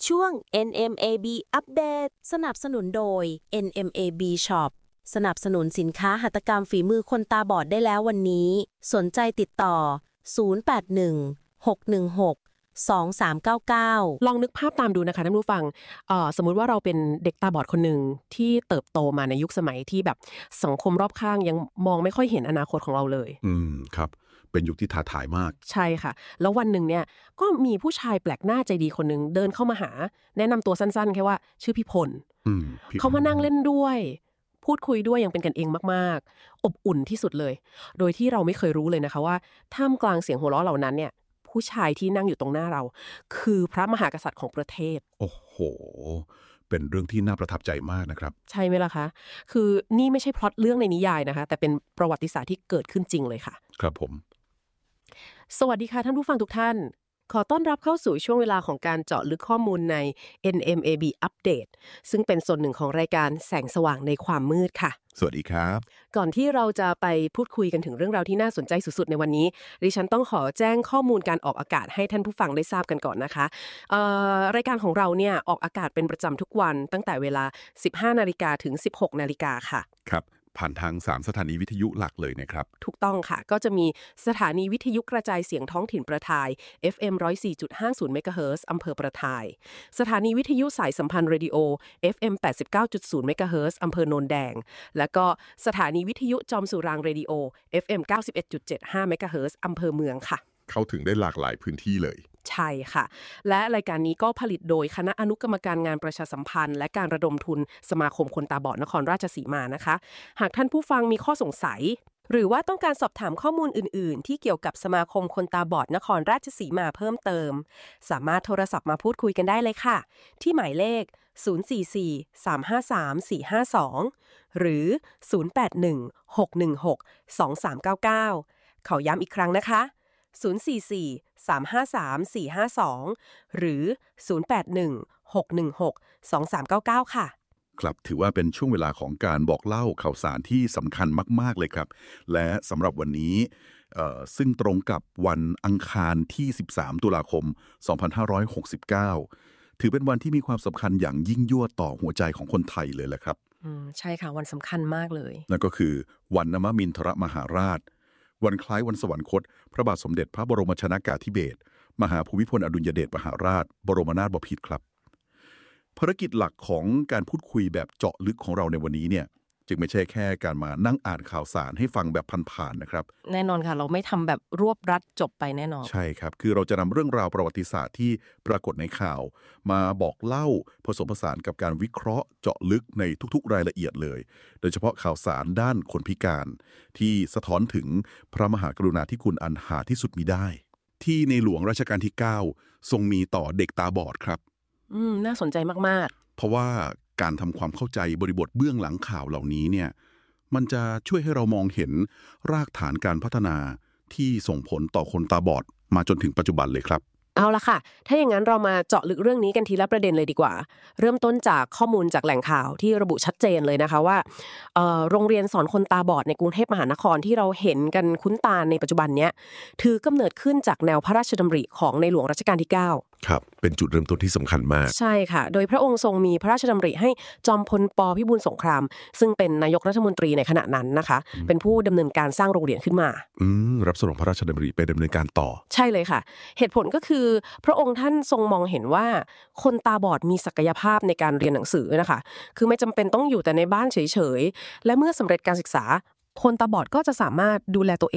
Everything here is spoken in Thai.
ช่วง NMAB อัปเดตสนับสนุนโดย NMAB Shop สนับสนุนสินค้าหัตถกรรมฝีมือคนตาบอดได้แล้ววันนี้สนใจติดต่อ0816162399 ลองนึกภาพตามดูนะคะท่านผู้ฟังสมมุติว่าเราเป็นเด็กตาบอดคนหนึ่งที่เติบโตมาในยุคสมัยที่แบบสังคมรอบข้างยังมองไม่ค่อยเห็นอนาคตของเราเลยครับเป็นยุคที่ท้าทายมากใช่ค่ะแล้ววันหนึ่งเนี่ยก็มีผู้ชายแปลกหน้าใจดีคนหนึ่งเดินเข้ามาหาแนะนำตัวสั้นๆแค่ว่าชื่อพี่พลเขามานั่งเล่นด้วยพูดคุยด้วยอย่างเป็นกันเองมากๆอบอุ่นที่สุดเลยโดยที่เราไม่เคยรู้เลยนะคะว่าท่ามกลางเสียงหัวเราะเหล่านั้นเนี่ยผู้ชายที่นั่งอยู่ตรงหน้าเราคือพระมหากษัตริย์ของประเทศโอ้โหเป็นเรื่องที่น่าประทับใจมากนะครับใช่ไหมล่ะคะคือนี่ไม่ใช่พล็อตเรื่องในนิยายนะคะแต่เป็นประวัติศาสตร์ที่เกิดขึ้นจริงเลยค่ะครับผมสวัสดีค่ะท่านผู้ฟังทุกท่านขอต้อนรับเข้าสู่ช่วงเวลาของการเจาะลึกข้อมูลใน NMAB Update ซึ่งเป็นส่วนหนึ่งของรายการแสงสว่างในความมืดค่ะสวัสดีครับก่อนที่เราจะไปพูดคุยกันถึงเรื่องราวที่น่าสนใจสุดๆในวันนี้ดิฉันต้องขอแจ้งข้อมูลการออกอากาศให้ท่านผู้ฟังได้ทราบกันก่อนนะคะรายการของเราเนี่ยออกอากาศเป็นประจำทุกวันตั้งแต่เวลา 15 นาฬิกาถึง 16 นาฬิกาค่ะครับผ่านทาง3สถานีวิทยุหลักเลยนะครับถูกต้องค่ะก็จะมีสถานีวิทยุกระจายเสียงท้องถิ่นประทาย FM 104.50 เมกะเฮิรตซ์อำเภอประทายสถานีวิทยุสายสัมพันธ์เรดิโอ FM 89.0 เมกะเฮิรตซ์อำเภอโนนแดงและก็สถานีวิทยุจอมสุรางค์เรดิโอ FM 91.75 เมกะเฮิรตซ์อำเภอเมืองค่ะเข้าถึงได้หลากหลายพื้นที่เลยใช่ค่ะและรายการนี้ก็ผลิตโดยคณะอนุกรรมการงานประชาสัมพันธ์และการระดมทุนสมาคมคนตาบอดนครราชสีมานะคะหากท่านผู้ฟังมีข้อสงสัยหรือว่าต้องการสอบถามข้อมูลอื่นๆที่เกี่ยวกับสมาคมคนตาบอดนครราชสีมาเพิ่มเติมสามารถโทรศัพท์มาพูดคุยกันได้เลยค่ะที่หมายเลข044-353-452หรือ0816162399ขอย้ำอีกครั้งนะคะ044-353-452หรือ0816162399ค่ะครับถือว่าเป็นช่วงเวลาของการบอกเล่าข่าวสารที่สำคัญมากๆเลยครับและสำหรับวันนี้ซึ่งตรงกับวันอังคารที่13ตุลาคม2569ถือเป็นวันที่มีความสำคัญอย่างยิ่งยวดต่อหัวใจของคนไทยเลยแหละครับใช่ค่ะวันสำคัญมากเลยนั่นก็คือวันนมมินทรมหาราชวันคล้ายวันสวรรคตพระบาทสมเด็จพระบรมชนกาธิเบศรมหาภูมิพลอดุลยเดชมหาราชบรมนาถบพิตรครับภารกิจหลักของการพูดคุยแบบเจาะลึกของเราในวันนี้เนี่ยจึงไม่ใช่แค่การมานั่งอ่านข่าวสารให้ฟังแบบผ่านๆนะครับแน่นอนค่ะเราไม่ทำแบบรวบรัดจบไปแน่นอนใช่ครับคือเราจะนำเรื่องราวประวัติศาสตร์ที่ปรากฏในข่าวมาบอกเล่าผสมผสานกับการวิเคราะห์เจาะลึกในทุกๆรายละเอียดเลยโดยเฉพาะข่าวสารด้านคนพิการที่สะท้อนถึงพระมหากรุณาธิคุณอันหาที่สุดมิได้ที่ในหลวงรัชกาลที่9ทรงมีต่อเด็กตาบอดครับน่าสนใจมากๆเพราะว่าการทำความเข้าใจบริบทเบื้องหลังข่าวเหล่านี้เนี่ยมันจะช่วยให้เรามองเห็นรากฐานการพัฒนาที่ส่งผลต่อคนตาบอดมาจนถึงปัจจุบันเลยครับเอาละค่ะถ้าอย่างนั้นเรามาเจาะลึกเรื่องนี้กันทีละประเด็นเลยดีกว่าเริ่มต้นจากข้อมูลจากแหล่งข่าวที่ระบุชัดเจนเลยนะคะว่าโรงเรียนสอนคนตาบอดในกรุงเทพมหานครที่เราเห็นกันคุ้นตาในปัจจุบันเนี้ยถือกำเนิดขึ้นจากแนวพระราชดำริของในหลวงรัชกาลที่9 ครับเป็นจุดเริ่มต้นที่สำคัญมากใช่ค่ะโดยพระองค์ทรงมีพระราชดำริให้จอมพลป.พิบูลสงครามซึ่งเป็นนายกรัฐมนตรีในขณะนั้นนะคะเป็นผู้ดำเนินการสร้างโรงเรียนขึ้นมารับสนองพระราชดำริไปดำเนินการต่อใช่เลยค่ะเหตุผลก็คือพระองค์ท่านทรงมองเห็นว่าคนตาบอดมีศักยภาพในการเรียนหนังสือนะคะคือไม่จำเป็นต้องอยู่แต่ในบ้านเฉยๆและเมื่อสำเร็จการศึกษาคนตาบอดก็จะสามารถดูแลตัวเอง